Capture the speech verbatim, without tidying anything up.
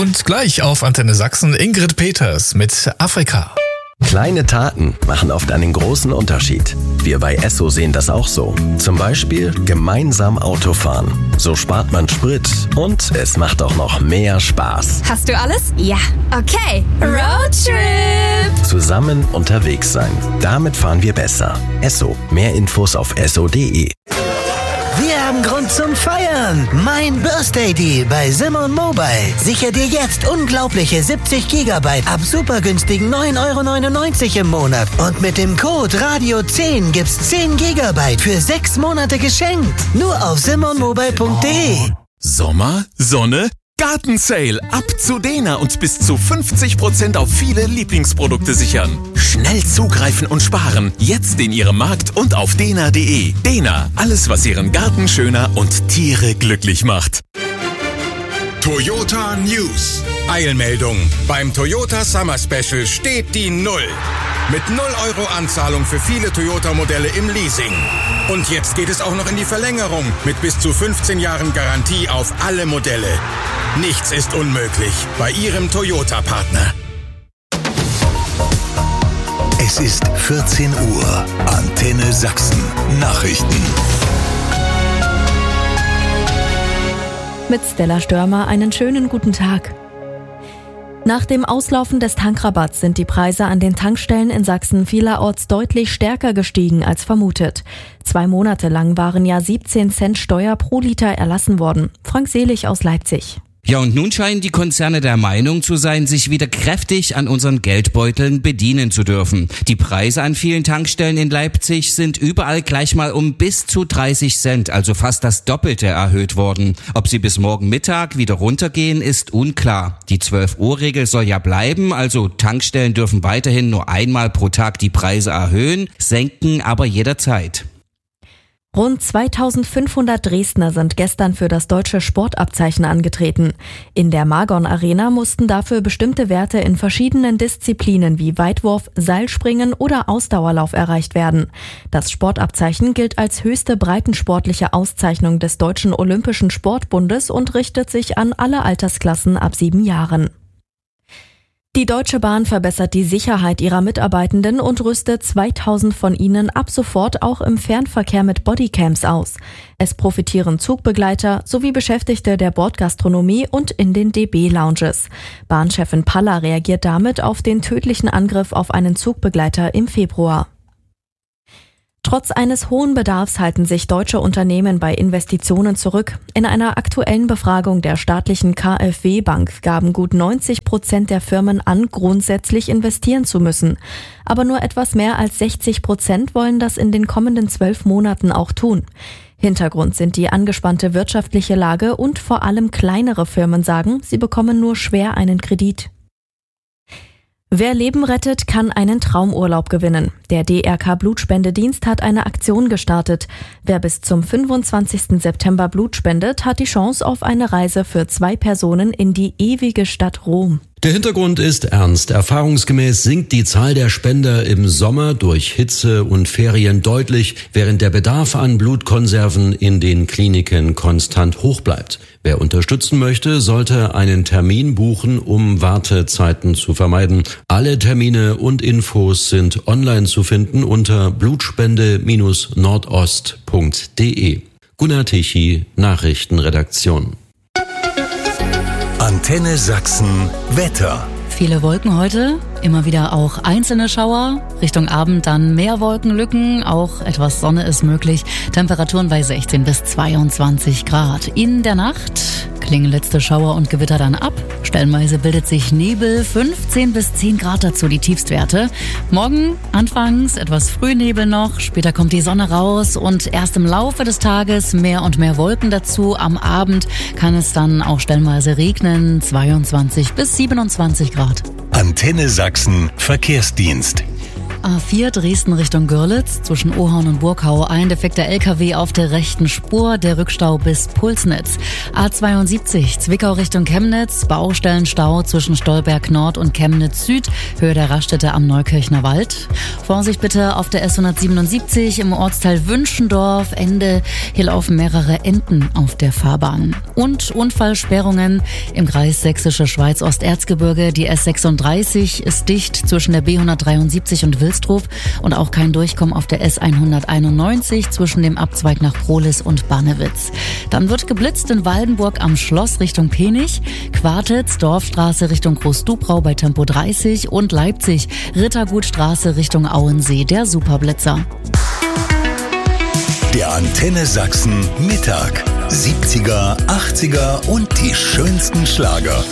Und gleich auf Antenne Sachsen Ingrid Peters mit Afrika. Kleine Taten machen oft einen großen Unterschied. Wir bei Esso sehen das auch so. Zum Beispiel gemeinsam Autofahren. So spart man Sprit und es macht auch noch mehr Spaß. Hast du alles? Ja. Okay. Roadtrip! Zusammen unterwegs sein. Damit fahren wir besser. Esso. Mehr Infos auf esso punkt de. Wir haben Grund zum Feiern. Mein Birthday Deal bei Simon Mobile. Sichere dir jetzt unglaubliche siebzig Gigabyte ab super günstigen neun Euro neunundneunzig im Monat. Und mit dem Code Radio zehn gibt's zehn Gigabyte für sechs Monate geschenkt. Nur auf simon mobile punkt de. Sommer, Sonne, Gartensale. Ab zu Dena und bis zu fünfzig Prozent auf viele Lieblingsprodukte sichern. Schnell zugreifen und sparen. Jetzt in Ihrem Markt und auf dena punkt de. Dena, alles was Ihren Garten schöner und Tiere glücklich macht. Toyota News. Eilmeldung. Beim Toyota Summer Special steht die Null. Mit null Euro Anzahlung für viele Toyota-Modelle im Leasing. Und jetzt geht es auch noch in die Verlängerung mit bis zu fünfzehn Jahren Garantie auf alle Modelle. Nichts ist unmöglich bei Ihrem Toyota-Partner. Es ist vierzehn Uhr. Antenne Sachsen. Nachrichten. Mit Stella Störmer einen schönen guten Tag. Nach dem Auslaufen des Tankrabatts sind die Preise an den Tankstellen in Sachsen vielerorts deutlich stärker gestiegen als vermutet. Zwei Monate lang waren ja siebzehn Cent Steuer pro Liter erlassen worden. Frank Selig aus Leipzig. Ja, und nun scheinen die Konzerne der Meinung zu sein, sich wieder kräftig an unseren Geldbeuteln bedienen zu dürfen. Die Preise an vielen Tankstellen in Leipzig sind überall gleich mal um bis zu dreißig Cent, also fast das Doppelte erhöht worden. Ob sie bis morgen Mittag wieder runtergehen, ist unklar. Die zwölf-Uhr-Regel soll ja bleiben, also Tankstellen dürfen weiterhin nur einmal pro Tag die Preise erhöhen, senken aber jederzeit. Rund zweitausendfünfhundert Dresdner sind gestern für das deutsche Sportabzeichen angetreten. In der Margon Arena mussten dafür bestimmte Werte in verschiedenen Disziplinen wie Weitwurf, Seilspringen oder Ausdauerlauf erreicht werden. Das Sportabzeichen gilt als höchste breitensportliche Auszeichnung des Deutschen Olympischen Sportbundes und richtet sich an alle Altersklassen ab sieben Jahren. Die Deutsche Bahn verbessert die Sicherheit ihrer Mitarbeitenden und rüstet zweitausend von ihnen ab sofort auch im Fernverkehr mit Bodycams aus. Es profitieren Zugbegleiter sowie Beschäftigte der Bordgastronomie und in den D B-Lounges. Bahnchefin Paller reagiert damit auf den tödlichen Angriff auf einen Zugbegleiter im Februar. Trotz eines hohen Bedarfs halten sich deutsche Unternehmen bei Investitionen zurück. In einer aktuellen Befragung der staatlichen K f W-Bank gaben gut neunzig Prozent der Firmen an, grundsätzlich investieren zu müssen. Aber nur etwas mehr als sechzig Prozent wollen das in den kommenden zwölf Monaten auch tun. Hintergrund sind die angespannte wirtschaftliche Lage und vor allem kleinere Firmen sagen, sie bekommen nur schwer einen Kredit. Wer Leben rettet, kann einen Traumurlaub gewinnen. Der D R K Blutspendedienst hat eine Aktion gestartet. Wer bis zum fünfundzwanzigsten September Blut spendet, hat die Chance auf eine Reise für zwei Personen in die ewige Stadt Rom. Der Hintergrund ist ernst. Erfahrungsgemäß sinkt die Zahl der Spender im Sommer durch Hitze und Ferien deutlich, während der Bedarf an Blutkonserven in den Kliniken konstant hoch bleibt. Wer unterstützen möchte, sollte einen Termin buchen, um Wartezeiten zu vermeiden. Alle Termine und Infos sind online zu finden unter blutspende Bindestrich nordost punkt de. Gunnar Tichy, Nachrichtenredaktion. Antenne Sachsen Wetter. Viele Wolken heute, immer wieder auch einzelne Schauer. Richtung Abend dann mehr Wolkenlücken, auch etwas Sonne ist möglich. Temperaturen bei sechzehn bis zweiundzwanzig Grad. In der Nacht klingen letzte Schauer und Gewitter dann ab. Stellenweise bildet sich Nebel, fünfzehn bis zehn Grad dazu die Tiefstwerte. Morgen anfangs etwas Frühnebel noch, später kommt die Sonne raus und erst im Laufe des Tages mehr und mehr Wolken dazu. Am Abend kann es dann auch stellenweise regnen, zweiundzwanzig bis siebenundzwanzig Grad. Antenne Sachsen Verkehrsdienst. A vier Dresden Richtung Görlitz, zwischen Ohorn und Burgau ein defekter L K W auf der rechten Spur, der Rückstau bis Pulsnitz. A zweiundsiebzig Zwickau Richtung Chemnitz, Baustellenstau zwischen Stolberg Nord und Chemnitz Süd, Höhe der Raststätte am Neukirchner Wald. Vorsicht bitte auf der S hundertsiebenundsiebzig im Ortsteil Wünschendorf, Ende. Hier laufen mehrere Enten auf der Fahrbahn. Und Unfallsperrungen im Kreis Sächsische Schweiz-Osterzgebirge. Die S sechsunddreißig ist dicht zwischen der B hundertdreiundsiebzig und Wilsdruf und auch kein Durchkommen auf der S hunderteinundneunzig zwischen dem Abzweig nach Prohlis und Bannewitz. Dann wird geblitzt in Waldenburg am Schloss Richtung Penich, Quartitz, Dorfstraße Richtung Großdubrau bei Tempo dreißig und Leipzig, Rittergutstraße Richtung Auensee, der Superblitzer. Der Antenne Sachsen Mittag. siebziger, achtziger und die schönsten Schlager.